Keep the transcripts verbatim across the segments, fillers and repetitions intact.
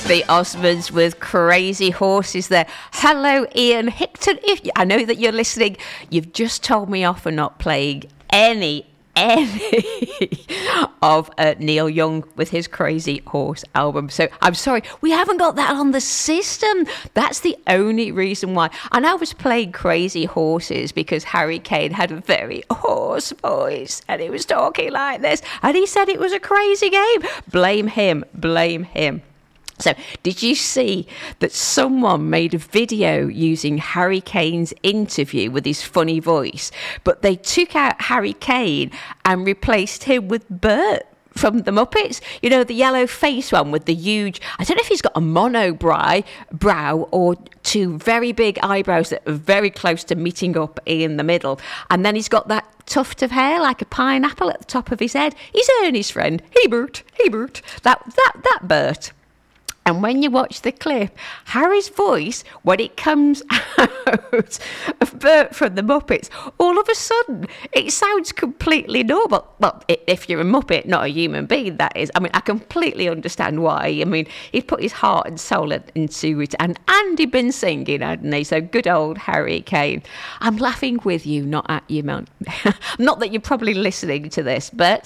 The Osmonds with Crazy Horses there. Hello, Ian Hickton. If I know that you're listening, you've just told me off for not playing any, any of uh, Neil Young with his Crazy Horse album. So I'm sorry, we haven't got that on the system. That's the only reason why. And I was playing Crazy Horses because Harry Kane had a very hoarse voice and he was talking like this. And he said it was a crazy game. Blame him, blame him. So, did you see that someone made a video using Harry Kane's interview with his funny voice, but they took out Harry Kane and replaced him with Bert from the Muppets? You know, the yellow face one with the huge, I don't know if he's got a mono brow, brow or two very big eyebrows that are very close to meeting up in the middle. And then he's got that tuft of hair like a pineapple at the top of his head. He's Ernie's friend. Hey, Bert. Hey, Bert. That, that, that Bert. And when you watch the clip, Harry's voice, when it comes out of Bert from the Muppets, all of a sudden, it sounds completely normal. Well, if you're a Muppet, not a human being, that is. I mean, I completely understand why. I mean, he put his heart and soul into it. And Andy been singing, hadn't he? So good old Harry Kane. I'm laughing with you, not at you, man. Not that you're probably listening to this, but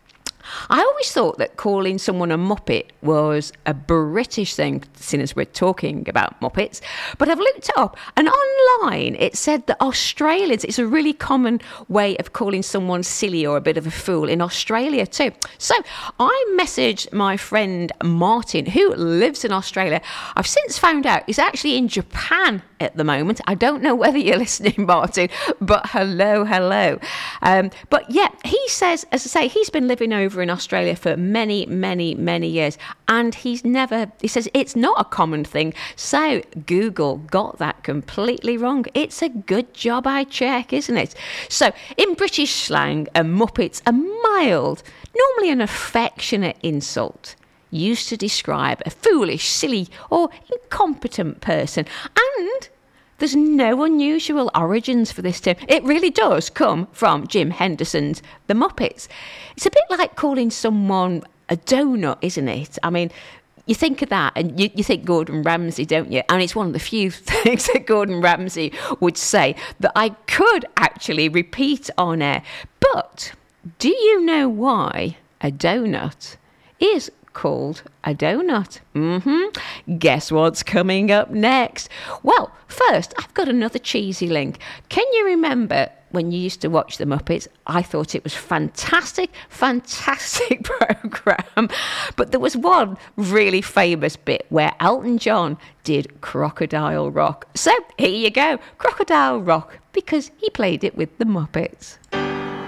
I always thought that calling someone a Muppet was a British thing, seeing as we're talking about Muppets. But I've looked it up, and online it said that Australians, it's a really common way of calling someone silly or a bit of a fool in Australia too. So I messaged my friend Martin, who lives in Australia. I've since found out he's actually in Japan at the moment. I don't know whether you're listening, Martin, but hello, hello. Um, but yeah, he says, as I say, he's been living over in Australia for many, many, many years, and he's never, he says it's not a common thing. So Google got that completely wrong. It's a good job I check, isn't it? So in British slang, a Muppet's a mild, normally an affectionate insult used to describe a foolish, silly or incompetent person. And there's no unusual origins for this term. It really does come from Jim Henderson's The Muppets. It's a bit like calling someone a donut, isn't it? I mean, you think of that and you, you think Gordon Ramsay, don't you? And it's one of the few things that Gordon Ramsay would say that I could actually repeat on air. But do you know why a donut is called a donut? Mm-hmm. Guess what's coming up next? Well, first, I've got another cheesy link. Can you remember when you used to watch The Muppets? I thought it was fantastic, fantastic programme. But there was one really famous bit where Elton John did Crocodile Rock. So here you go, Crocodile Rock, because he played it with The Muppets.